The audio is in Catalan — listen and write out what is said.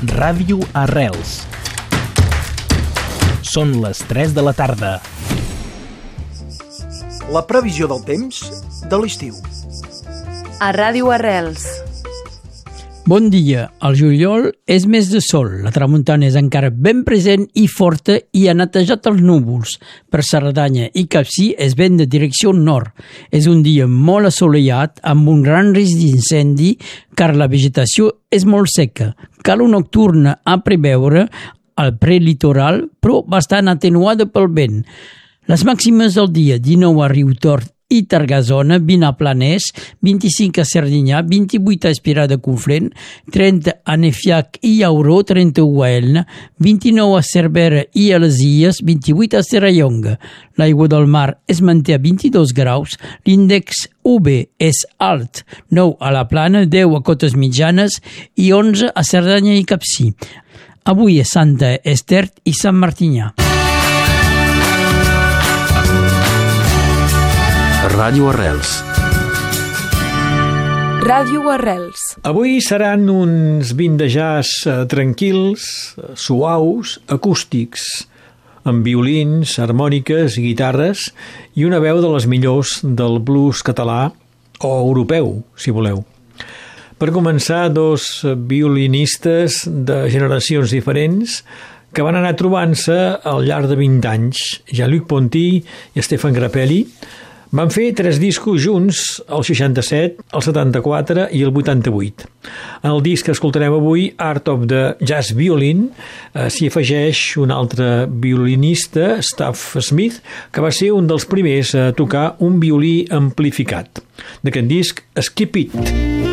Ràdio Arrels. Són les 3 de la tarda. La previsió del temps de l'estiu. A Ràdio Arrels. Bon dia. Al juliol és mes de sol. La tramuntana és encara ben present i forta i ha netejat els núvols. Per Cerdanya i Capcir és vent de direcció nord. És un dia molt assolellat amb un gran risc d'incendi car la vegetació és molt seca. Calor nocturna a preveure al prelitoral però bastant atenuada pel vent. Les màximes del dia: 19 a Riutort i Targasona, 20 a Planès, 25 a Serdinyà, 28 a Espirà de Conflent, 30 a Nefiac i Llauró, 31 a Elna, 29 a Cervera i a les Illes, 28 a Serrallonga. L'aigua del mar es manté a 22 graus, l'índex UV és alt, 9 a la Plana, 10 a Cotes Mitjanes i 11 a Cerdanya i Capcir. Avui és Santa Ester i Sant Martinyà. Ràdio Arrels. Ràdio Arrels. Avui seran uns 20 de jazz tranquils, suaus, acústics, amb violins, harmòniques i guitarres i una veu de les millors del blues català o europeu, si voleu. Per començar, dos violinistes de generacions diferents que van anar trobant-se al llarg de 20 anys, Jean-Luc Ponty i Stéphane Grappelli. Van fer 3 discos junts, el 67, el 74 i el 88. En el disc que escoltarem avui, Art of the Jazz Violin, s'hi afegeix un altre violinista, Staff Smith, que va ser un dels primers a tocar un violí amplificat. D'aquest disc, Skip It!